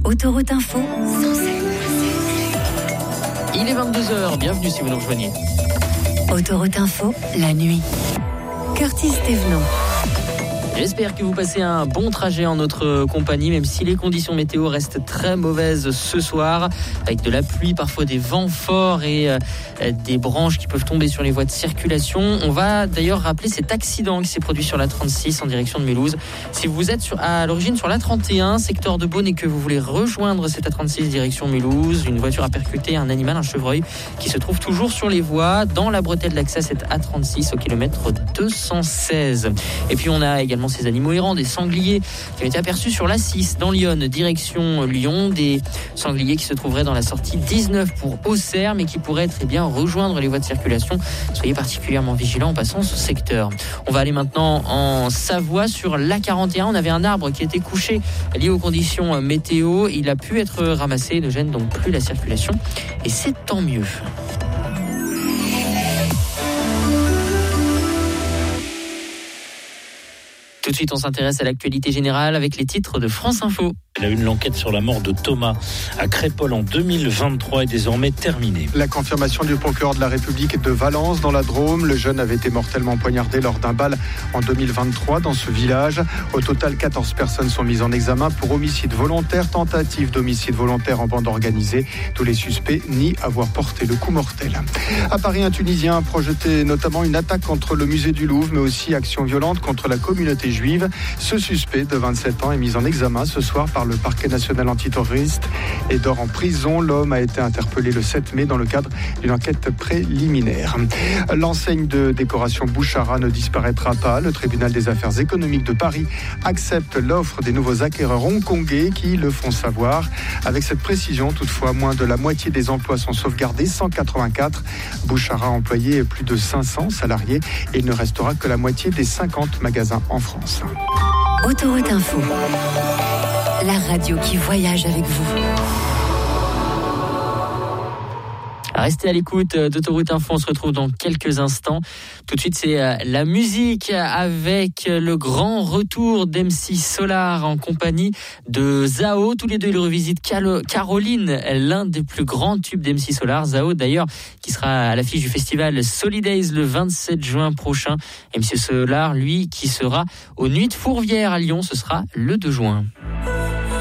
Autoroute Info. Il est 22h, bienvenue si vous nous rejoignez. Autoroute Info, la nuit. Curtis Thévenot. J'espère que vous passez un bon trajet en notre compagnie, même si les conditions météo restent très mauvaises ce soir, avec de la pluie, parfois des vents forts et des branches qui peuvent tomber sur les voies de circulation. On va d'ailleurs rappeler cet accident qui s'est produit sur la 36 en direction de Mulhouse. Si vous êtes à l'origine sur la 31, secteur de Beaune, et que vous voulez rejoindre cette A36 direction Mulhouse, une voiture a percuté un animal, un chevreuil, qui se trouve toujours sur les voies, dans la bretelle d'accès à cette A36 au kilomètre 216. Et puis on a également ces animaux errants, des sangliers qui ont été aperçus sur l'A6 dans Lyon, direction Lyon, des sangliers qui se trouveraient dans la sortie 19 pour Auxerre, mais qui pourraient rejoindre les voies de circulation. Soyez particulièrement vigilants en passant ce secteur. On va aller maintenant en Savoie sur l'A41. On avait un arbre qui était couché lié aux conditions météo. Il a pu être ramassé, il ne gêne donc plus la circulation et c'est tant mieux. Tout de suite, on s'intéresse à l'actualité générale avec les titres de France Info. La une, l'enquête sur la mort de Thomas à Crépol en 2023 est désormais terminée. La confirmation du procureur de la République de Valence dans la Drôme. Le jeune avait été mortellement poignardé lors d'un bal en 2023 dans ce village. Au total, 14 personnes sont mises en examen pour homicide volontaire, tentative d'homicide volontaire en bande organisée. Tous les suspects nient avoir porté le coup mortel. À Paris, un Tunisien a projeté notamment une attaque contre le musée du Louvre, mais aussi action violente contre la communauté juive. Ce suspect de 27 ans est mis en examen ce soir par le parquet national antiterroriste et dort en prison. L'homme a été interpellé le 7 mai dans le cadre d'une enquête préliminaire. L'enseigne de décoration Bouchara ne disparaîtra pas. Le tribunal des affaires économiques de Paris accepte l'offre des nouveaux acquéreurs hongkongais qui le font savoir. Avec cette précision, toutefois, moins de la moitié des emplois sont sauvegardés, 184. Bouchara a employé plus de 500 salariés et il ne restera que la moitié des 50 magasins en France. Autoroute Info. La radio qui voyage avec vous. Restez à l'écoute d'Autoroute Info, on se retrouve dans quelques instants. Tout de suite, c'est la musique avec le grand retour d'MC Solar en compagnie de Zao. Tous les deux, ils revisitent Caroline, l'un des plus grands tubes d'MC Solar. Zao, d'ailleurs, qui sera à l'affiche du festival Solidays le 27 juin prochain. MC Solar, lui, qui sera aux Nuits de Fourvière à Lyon, ce sera le 2 juin.